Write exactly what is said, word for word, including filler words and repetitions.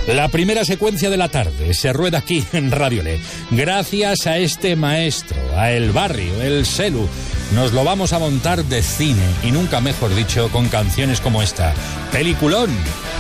La primera secuencia de la tarde se rueda aquí en Radio Le. Gracias a este maestro, a El Barrio, El Selu, nos lo vamos a montar de cine y nunca mejor dicho con canciones como esta. Peliculón.